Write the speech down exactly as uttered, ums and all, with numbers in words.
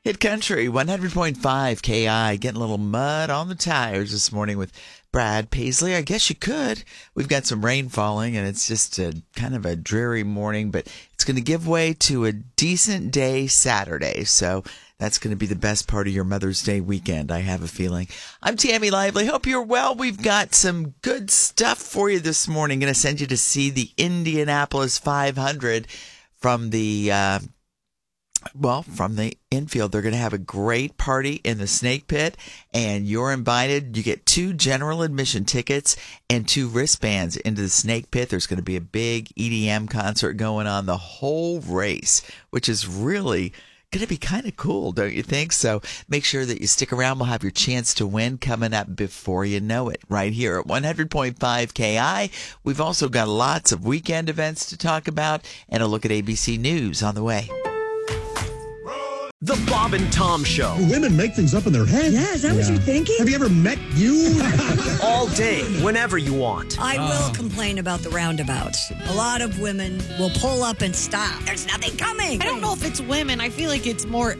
Hit Country, one hundred point five K I, getting a little mud on the tires this morning with Brad Paisley. I guess you could. We've got some rain falling, and it's just a kind of a dreary morning, but it's going to give way to a decent day Saturday, so that's going to be the best part of your Mother's Day weekend, I have a feeling. I'm Tammy Lively. Hope you're well. We've got some good stuff for you this morning. Going to send you to see the Indianapolis five hundred from the... Uh, Well, from the infield. They're going to have a great party in the Snake Pit, and you're invited. You get two general admission tickets and two wristbands into the Snake Pit. There's going to be a big E D M concert going on the whole race, which is really going to be kind of cool, don't you think? So make sure that you stick around. We'll have your chance to win coming up before you know it right here at one hundred point five K I. We've also got lots of weekend events to talk about and a look at A B C News on the way. The Bob and Tom Show. Women make things up in their head. Yeah, is that yeah. what you're thinking? Have you ever met you? All day, whenever you want. I will oh. complain about the roundabouts. A lot of women will pull up and stop. There's nothing coming. I don't know if it's women. I feel like it's more